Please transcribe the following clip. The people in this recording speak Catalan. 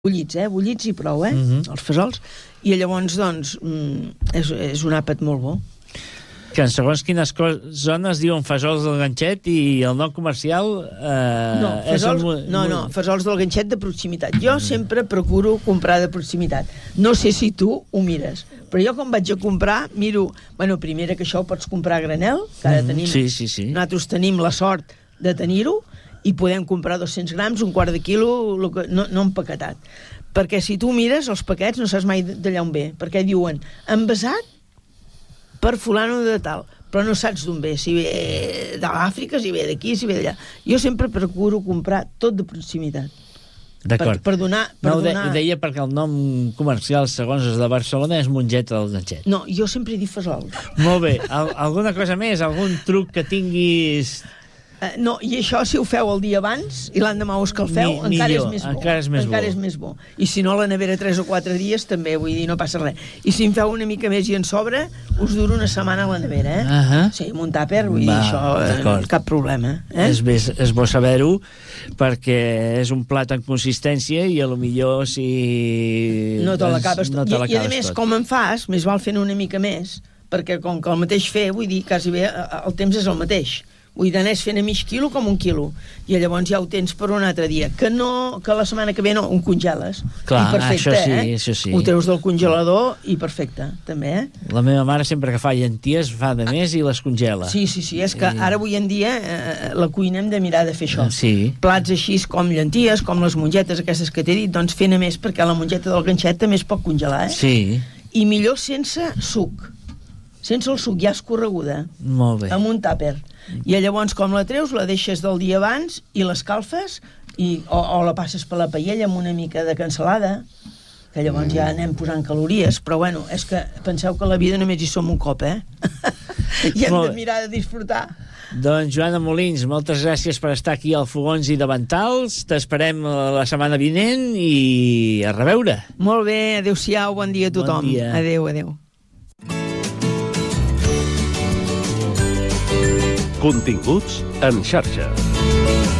bullits, bullits i prou, els fesols, i llavors, doncs, és un àpat molt bo. Que en segons quines zones diuen fesols del ganxet i el nom comercial fesols del ganxet de proximitat. Jo sempre procuro comprar de proximitat. No sé si tu ho mires, però jo quan vaig a comprar miro, primera que això ho pots comprar a granel, que ara tenim, sí. Nosaltres tenim la sort de tenir-ho i podem comprar 200 grams, un quart de quilo, no empaquetat. Perquè si tu mires els paquets no saps mai d'allà on ve, perquè diuen envasat per fulano de tal, però no saps d'on ve, si ve de l'Àfrica, si ve d'aquí, si ve d'allà. Jo sempre procuro comprar tot de proximitat. D'acord. Per donar... Ho deia perquè el nom comercial, segons els de Barcelona, és mongeta del ganxet. No, jo sempre he dit fesol. Molt bé. Alguna cosa més? Algun truc que tinguis... No, i això si ho feu el dia abans i l'endemà ho escalfeu, encara és més bo. I si no, la nevera 3 o 4 dies també, vull dir, no passa res. I si en feu una mica més i en sobre, us dura una setmana a la nevera, Sí, amb un tàper, vull dir, això, cap problema. És bo saber-ho, perquè és un plat en consistència i a lo millor si... No te l'acabes tot. I a més, com en fas, més val fer una mica més, perquè com que el mateix fer, vull dir, quasi bé, el temps és el mateix. Vull dir, anés fent a mig quilo com un quilo, i llavors ja ho tens per un altre dia, que la setmana que ve no, un congeles. Clar, i perfecte, això sí. Ho treus del congelador i perfecte, també, La meva mare sempre que fa llenties fa de més i les congela. Sí, és que ara avui en dia la cuina hem de mirar de fer això. Sí. Plats així com llenties, com les mongetes aquestes que t'he dit, doncs fent a més, perquè la mongeta del ganxet també es pot congelar, Sí. I millor sense suc. Sense el suc, ja escorreguda. Molt bé. Amb un tàper. I llavors, com la treus, la deixes del dia abans i l'escalfes o la passes per la paella amb una mica de cansalada, que llavors ja anem posant calories, però bueno, és que penseu que la vida només hi som un cop, I hem de mirar de disfrutar. Doncs Joana Molins, moltes gràcies per estar aquí al Fogons i Davantals. T'esperem la setmana vinent i a reveure. Molt bé, adéu-siau, bon dia a tothom. Bon dia. Adéu. Continguts en xarxa.